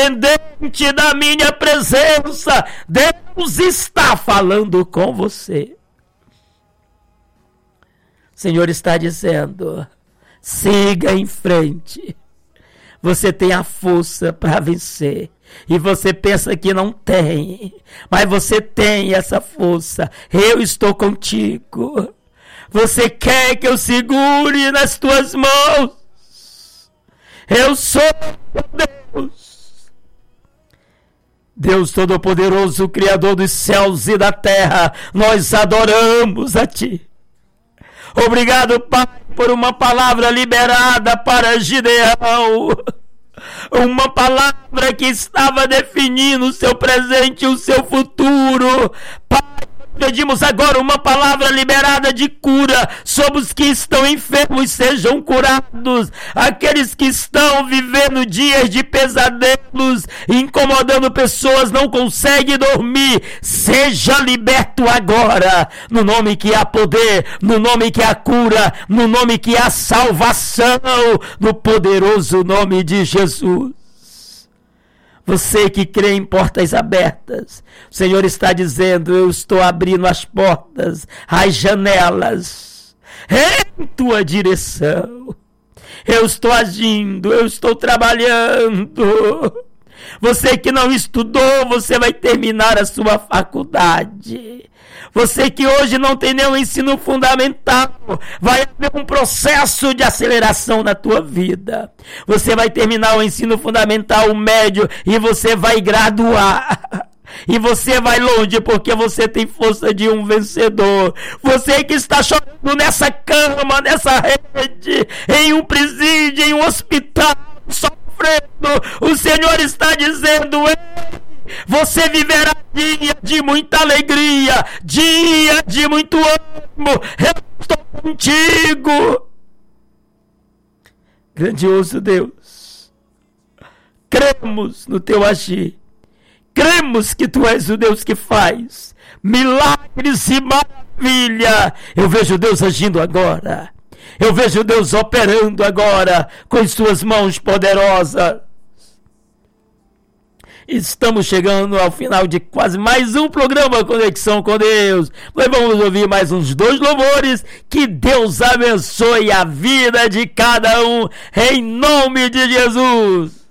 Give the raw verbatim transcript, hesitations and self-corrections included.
independente da minha presença, Deus está falando com você. O Senhor está dizendo: siga em frente. Você tem a força para vencer. E você pensa que não tem, mas você tem essa força. Eu estou contigo. Você quer que eu segure nas tuas mãos? Eu sou Deus. Deus Todo-Poderoso, Criador dos céus e da terra, nós adoramos a Ti. Obrigado, Pai, por uma palavra liberada para Gideão. Uma palavra que estava definindo o seu presente e o seu futuro. Pai, pedimos agora uma palavra liberada de cura sobre os que estão enfermos, sejam curados. Aqueles que estão vivendo dias de pesadelos, incomodando pessoas, não conseguem dormir, seja liberto agora, no nome que há poder, no nome que há cura, no nome que há salvação, no poderoso nome de Jesus. Você que crê em portas abertas, o Senhor está dizendo: eu estou abrindo as portas, as janelas, em tua direção. Eu estou agindo, eu estou trabalhando. Você que não estudou, você vai terminar a sua faculdade. Você que hoje não tem nenhum ensino fundamental, vai haver um processo de aceleração na tua vida. Você vai terminar o ensino fundamental, o médio, e você vai graduar. E você vai longe porque você tem força de um vencedor. Você que está chorando nessa cama, nessa rede, em um presídio, em um hospital, sofrendo, o Senhor está dizendo: você viverá dia de muita alegria, dia de muito ânimo. Eu estou contigo. Grandioso Deus, cremos no teu agir. Cremos que tu és o Deus que faz milagres e maravilha. Eu vejo Deus agindo agora. Eu vejo Deus operando agora com as suas mãos poderosas. Estamos chegando ao final de quase mais um programa Conexão com Deus. Nós vamos ouvir mais uns dois louvores. Que Deus abençoe a vida de cada um, em nome de Jesus.